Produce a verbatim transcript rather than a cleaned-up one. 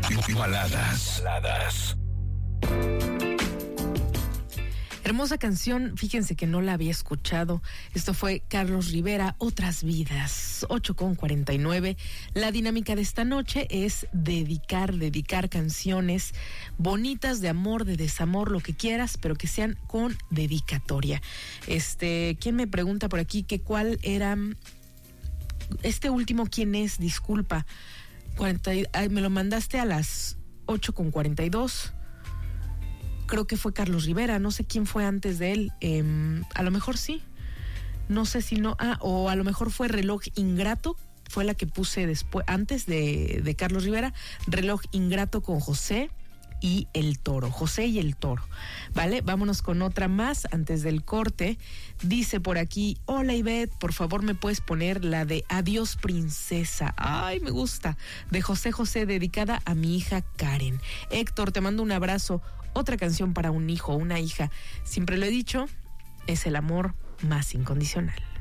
Baladas. Baladas. Hermosa canción, fíjense que no la había escuchado. Esto fue Carlos Rivera, Otras Vidas, ocho con cuarenta y nueve. La dinámica de esta noche es dedicar, dedicar canciones bonitas de amor, de desamor, lo que quieras, pero que sean con dedicatoria. Este, ¿quién me pregunta por aquí que cuál era este último? ¿Quién es? Disculpa. cuarenta, ay, me lo mandaste a las ocho con cuarenta y dos. Creo que fue Carlos Rivera, no sé quién fue antes de él, eh, a lo mejor sí, no sé si no, ah, o a lo mejor fue Reloj Ingrato, fue la que puse después, antes de, de Carlos Rivera, Reloj Ingrato con José y el Toro, José y el Toro, ¿vale? Vámonos con otra más antes del corte. Dice por aquí, hola Ivette, por favor me puedes poner la de Adiós Princesa, ay me gusta, de José José, dedicada a mi hija Karen. Héctor, te mando un abrazo. Otra canción para un hijo o una hija, siempre lo he dicho, es el amor más incondicional.